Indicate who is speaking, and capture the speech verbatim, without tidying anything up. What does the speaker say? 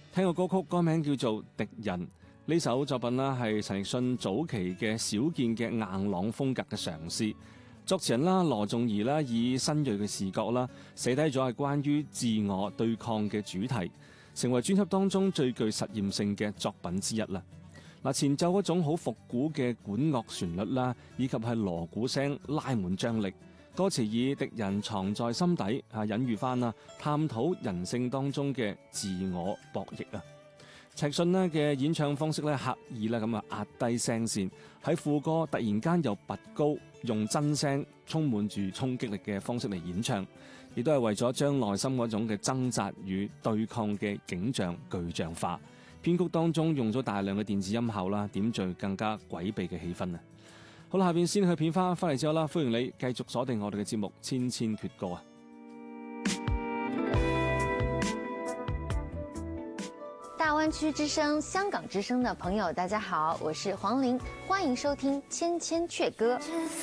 Speaker 1: 聽個歌曲，歌名叫做《敵人》。呢首作品啦係陳奕迅早期嘅少見嘅硬朗風格嘅嘗試。作詞人啦羅仲儀啦以新銳嘅視覺啦寫低咗係關於自我對抗嘅主題，成為專輯當中最具實驗性嘅作品之一啦。嗱，前奏嗰種好復古嘅管樂旋律啦，以及係鑼鼓聲拉滿張力。歌詞以敵人藏在心底啊，隱喻翻啊，探討人性當中嘅自我博弈啊。陳奕迅咧嘅演唱方式咧刻意咧咁啊壓低聲線，喺副歌突然間又拔高，用真聲充滿住衝擊力嘅方式嚟演唱，亦都係為咗將內心嗰種嘅掙扎與對抗嘅景象具象化。編曲當中用咗大量嘅電子音效啦，點綴更加詭秘嘅氣氛啊！好啦，下邊先去片花，翻嚟之後啦，歡迎你繼續鎖定我哋嘅節目《千千闕歌》啊！
Speaker 2: 大灣區之聲、香港之聲的朋友，大家好，我是黃玲，歡迎收聽《千千闕歌》。